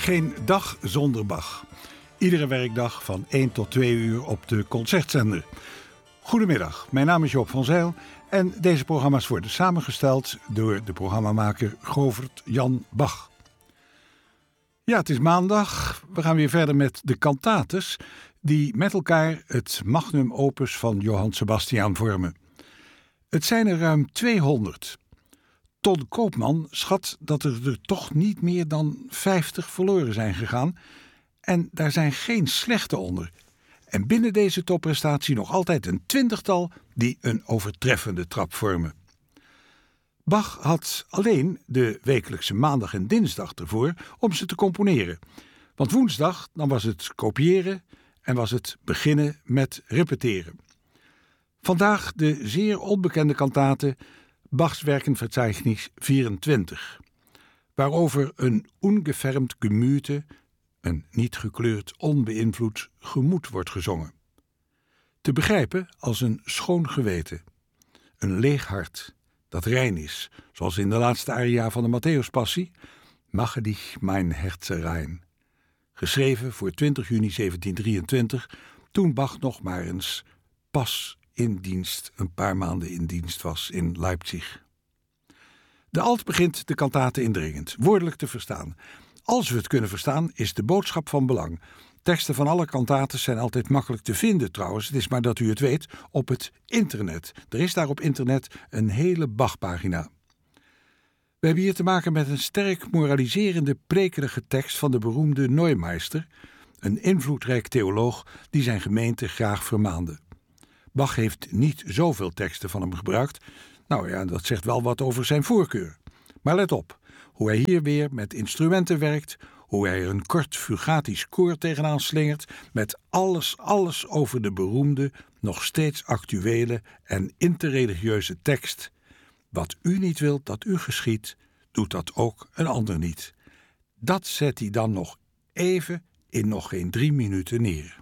Geen dag zonder Bach. Iedere werkdag van 1 tot 2 uur op de Concertzender. Goedemiddag, mijn naam is Joop van Zijl en deze programma's worden samengesteld door de programmamaker Govert Jan Bach. Ja, het is maandag. We gaan weer verder met de cantates die met elkaar het magnum opus van Johann Sebastian vormen. Het zijn er ruim 200. Ton Koopman schat dat er toch niet meer dan 50 verloren zijn gegaan en daar zijn geen slechte onder. En binnen deze topprestatie nog altijd een 20-tal die een overtreffende trap vormen. Bach had alleen de wekelijkse maandag en dinsdag ervoor om ze te componeren. Want woensdag dan was het kopiëren en was het beginnen met repeteren. Vandaag de zeer onbekende kantate Bachs Werkenverzeichnis 24, waarover een ungefärbt Gemüte, een niet gekleurd, onbeïnvloed gemoed wordt gezongen. Te begrijpen als een schoon geweten, een leeg hart dat rein is, zoals in de laatste aria van de Matthäuspassie, Mache dich mein Herze rein, geschreven voor 20 juni 1723, toen Bach nog maar eens pas in dienst, een paar maanden in dienst was in Leipzig. De alt begint de kantate indringend, woordelijk te verstaan. Als we het kunnen verstaan, is de boodschap van belang. Teksten van alle kantates zijn altijd makkelijk te vinden trouwens. Het is maar dat u het weet op het internet. Er is daar op internet een hele Bach-pagina. We hebben hier te maken met een sterk moraliserende, prekerige tekst van de beroemde Neumeister, een invloedrijk theoloog die zijn gemeente graag vermaande. Bach heeft niet zoveel teksten van hem gebruikt. Nou ja, dat zegt wel wat over zijn voorkeur. Maar let op, hoe hij hier weer met instrumenten werkt, hoe hij er een kort fugatisch koor tegenaan slingert, met alles over de beroemde, nog steeds actuele en interreligieuze tekst. Wat u niet wilt dat u geschiedt, doet dat ook een ander niet. Dat zet hij dan nog even in nog geen 3 minuten neer.